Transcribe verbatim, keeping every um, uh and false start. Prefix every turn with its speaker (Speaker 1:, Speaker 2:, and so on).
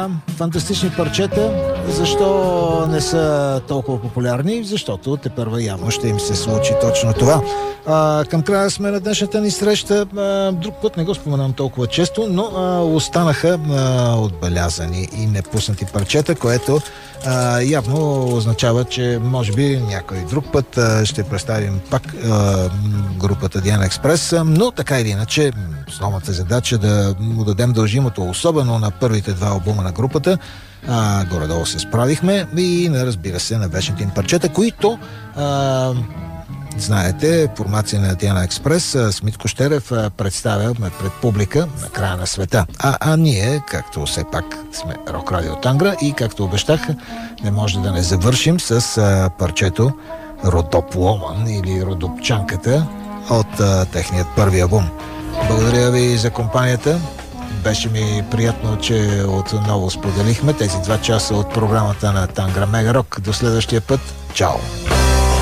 Speaker 1: Да, фантастични парчета. Защо не са толкова популярни? Защото тепърва явно ще им се случи точно това. А, към края сме на днешната ни среща. А, друг път не го споменам толкова често, но а, останаха а, отбелязани и непуснати парчета, което а, явно означава, че може би някой друг път а, ще представим пак а, групата Диана Експрес, но така или иначе основната задача е да му дадем дължимото, особено на първите два албума на групата. А, горе-долу се справихме и, разбира се, на вечните им парчета, които а, знаете, формация на Диана Експрес с Митко Щерев представя пред публика на края на света. А, а ние, както все пак сме Рок Радио Тангра и както обещах, не може да не завършим с а, парчето Родопломан или Родопчанката от а, техният първи албум. Благодаря ви за компанията. Беше ми приятно, че отново споделихме тези два часа от програмата на Тангра Мега Рок. До следващия път. Чао!